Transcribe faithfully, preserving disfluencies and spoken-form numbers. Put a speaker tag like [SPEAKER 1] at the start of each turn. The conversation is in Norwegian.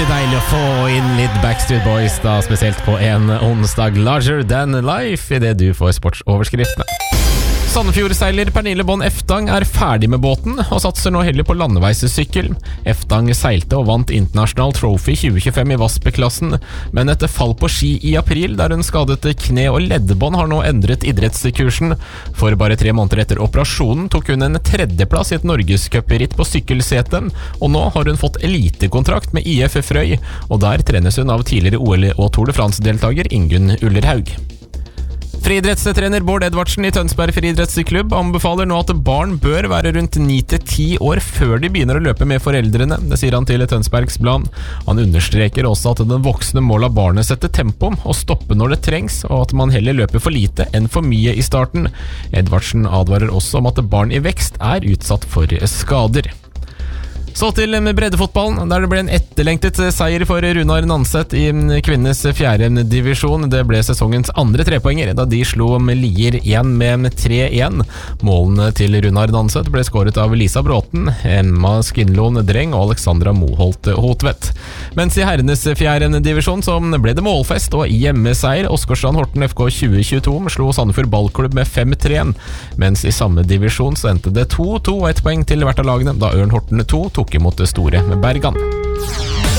[SPEAKER 1] alltid deilig å få inn litt Backstreet Boys, da spesielt på en onsdag. Larger than life, I det du får sportsoverskriftene. Sandefjord-seiler Pernille Bond Eftang er ferdig med båten og satser nå heller på landeveissykkel. Eftang seilte og vant International Trophy tjue tjuefem I Vaspe-klassen, men etter fall på ski I april, der hun skadet kne og leddbånd, har nå endret idrettskursen. For bare tre måneder etter operasjonen tok hun en tredjeplass I et norgescup-ritt på sykkelseten, og nå har hun fått elitekontrakt med I F Frøy, og der trenes hun av tidligere O L og Tour de France-deltager Ingunn Ullerhaug. Friidrettstrener Bård Edvardsen I Tønsberg Friidrettsklubb anbefaler nå at barn bør være rundt ni til ti år før de begynner å løpe med foreldrene. Det sier han til Tønsbergs Blad. Han understreker også at den voksne må la barnet sette tempo og stoppe når det trengs, og at man heller løper for lite enn for mye I starten. Edvardsen advarer også om at barn I vekst er utsatt for skader. Så til breddefotballen, der det ble en etterlengtet seier for Runar Nanset I kvinnes fjerde divisjon. Det ble sesongens andre trepoenger, da de slo Lier én med tre én. Målene til Runar Nanset ble skåret av Lisa Bråten, Emma Skinlon Dreng og Alexandra Moholt Hotvedt. Mens I herrenes fjerde divisjon så ble det målfest og hjemmeseier. Åsgårdstrand Horten F K tjue tjueto slo Sandefjord Ballklubb med fem tre, mens I samme divisjon så endte det to to og ett poeng til hvert av lagene, da Ørn Horten to tok imot det store med Bergan.